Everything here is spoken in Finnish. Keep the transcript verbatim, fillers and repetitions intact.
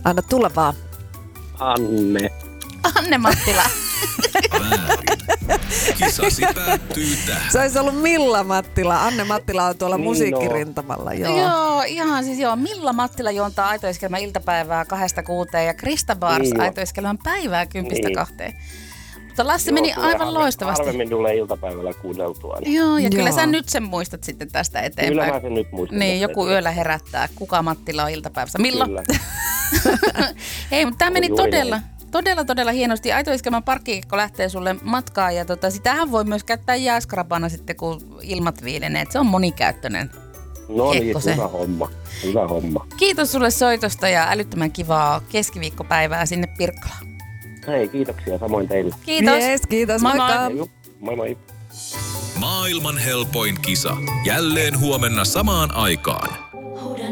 Anna tulla vaan. Anne. Anne Mattila. Kisasi päättyy tähän. Se olisi ollut Milla Mattila. Anne Mattila on tuolla Niin musiikkirintamalla. Joo. Joo, ihan siis joo. Milla Mattila juontaa Aitoiskelman iltapäivää kahdesta kuuteen ja Krista Bars Niin jo. Aitoiskelman päivää kympistä Niin. kahteen. Mutta Lassi Joo, meni tulee aivan harve- loistavasti. Harvemmin tulee iltapäivällä kuunneltua. Niin. Joo, ja kyllä Joo. sä nyt sen muistat sitten tästä eteenpäin. Kyllä mä sen nyt muistan. Niin, tästä joku eteenpäin. yöllä herättää, kuka Mattila on iltapäivässä. Milla? Kyllä. Hei, mutta tämä meni Juuri todella, näin. todella, todella hienosti. Aitoiskelman parkkikiekko lähtee sulle matkaan ja tota, sitähän voi myös käyttää jääskrapana sitten, kun ilmat viilenee. Et se on monikäyttöinen. No niin, Kiekko se. hyvä homma. Hyvä homma. Kiitos sulle soitosta ja älyttömän kivaa keskiviikkopäivää sinne Pirkkalaan. Hei, kiitoksia samoin teille. Kiitos. Jees, kiitos. Moi Moikka. moi. Hei, ju- moi moi. Maailman helpoin kisa. Jälleen huomenna samaan aikaan.